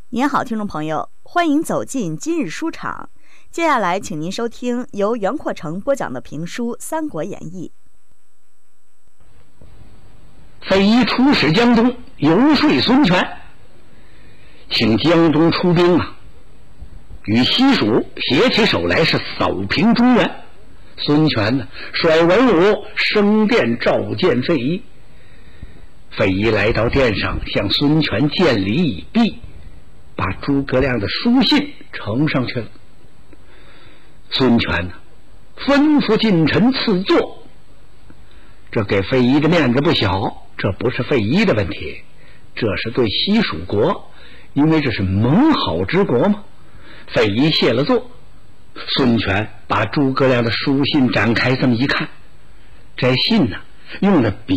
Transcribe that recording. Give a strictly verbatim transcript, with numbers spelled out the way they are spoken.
您好，听众朋友，欢迎走进今日书场。接下来，请您收听由袁阔成播讲的评书《三国演义》。 费祎出使江东，游说孙权，请江东出兵啊，与西蜀携起手来，是扫平中原。孙权呢，率文武升殿召见费祎。费祎来到殿上，向孙权见礼已毕，把诸葛亮的书信呈上去了。孙权呢，吩咐近臣赐座。这给费祎的面子不小，这不是费祎的问题，这是对西蜀国，因为这是盟好之国嘛。费祎谢了座，孙权把诸葛亮的书信展开这么一看，这信呢，用的笔